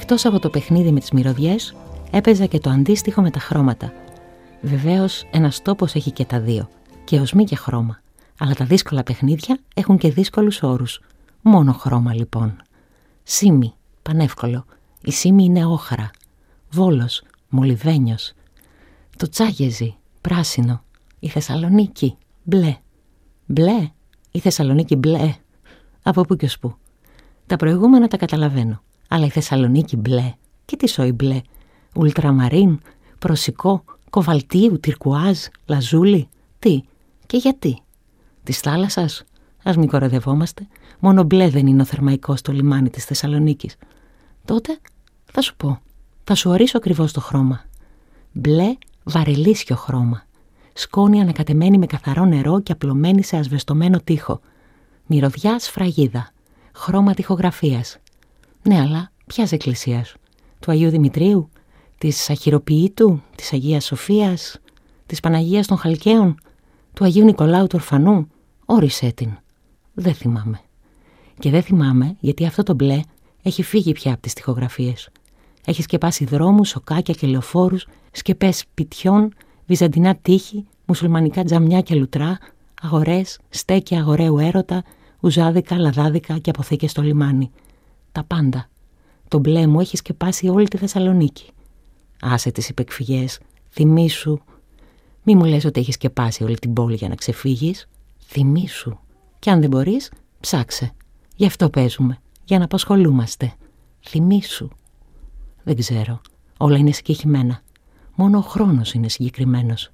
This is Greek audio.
Εκτός από το παιχνίδι με τις μυρωδιές, έπαιζα και το αντίστοιχο με τα χρώματα. Βεβαίως, ένας τόπος έχει και τα δύο, και οσμή και χρώμα. Αλλά τα δύσκολα παιχνίδια έχουν και δύσκολους όρους. Μόνο χρώμα λοιπόν. Σήμη, πανεύκολο. Η Σήμη είναι όχρα. Βόλος, μολυβένιος. Το Τσάγεζι, πράσινο. Η Θεσσαλονίκη, μπλε. Μπλε, η Θεσσαλονίκη μπλε. Από πού και ως πού. Τα προηγούμενα τα καταλαβαίνω. Αλλά η Θεσσαλονίκη μπλε. Και τι σόι μπλε. Ουλτραμαρίν, προσικό, κοβαλτίου, τυρκουάζ, λαζούλι. Τι και γιατί. Της θάλασσας. Ας μην κοροϊδευόμαστε. Μόνο μπλε δεν είναι ο θερμαϊκός στο λιμάνι της Θεσσαλονίκης. Τότε θα σου πω. Θα σου ορίσω ακριβώς το χρώμα. Μπλε βαρελίσιο χρώμα. Σκόνη ανακατεμένη με καθαρό νερό και απλωμένη σε ασβεστομένο τοίχο. Μυρωδιά σφραγίδα. Χρώμα τοιχογραφίας. Ναι, αλλά ποιας εκκλησίας? Του Αγίου Δημητρίου, της Αχυροποιήτου, της Αγίας Σοφίας, της Παναγίας των Χαλκαίων, του Αγίου Νικολάου του Ορφανού? Όρισέ την. Δεν θυμάμαι. Και δεν θυμάμαι γιατί αυτό το μπλε έχει φύγει πια από τις τοιχογραφίες. Έχει σκεπάσει δρόμους, σοκάκια και λεωφόρους, σκεπές σπιτιών, βυζαντινά τείχη, μουσουλμανικά τζαμιά και λουτρά, αγορές, στέκια αγοραίου έρωτα, ουζάδικα, λαδάδικα και αποθήκες στο λιμάνι. Τα πάντα. Το μπλε μου έχει σκεπάσει όλη τη Θεσσαλονίκη. Άσε τις υπεκφυγές, θυμήσου. Μη μου λες ότι έχει σκεπάσει όλη την πόλη για να ξεφύγεις. Θυμήσου. Και αν δεν μπορείς, ψάξε. Γι' αυτό παίζουμε, για να απασχολούμαστε. Θυμήσου. Δεν ξέρω. Όλα είναι συγκεκριμένα. Μόνο ο χρόνος είναι συγκεκριμένος.